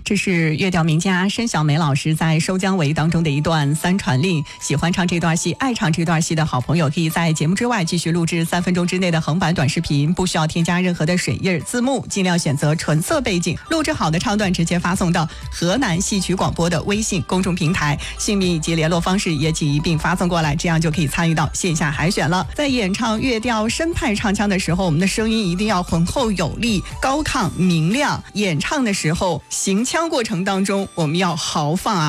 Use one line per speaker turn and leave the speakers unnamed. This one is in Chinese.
这是乐调名家申小梅老师在《收姜维》当中的一段三传令。喜欢唱这段戏、爱唱这段戏的好朋友，可以在节目之外继续录制3分钟之内的横版短视频，不需要添加任何的水印字幕，尽量选择纯色背景。录制好的唱段直接发送到河南戏曲广播的微信公众平台，姓名以及联络方式也请一并发送过来，这样就可以参与到线下海选了。在演唱乐调声派唱腔的时候，我们的声音一定要浑厚有力、高亢明亮。演唱的时候，行腔过程当中我们要豪放啊。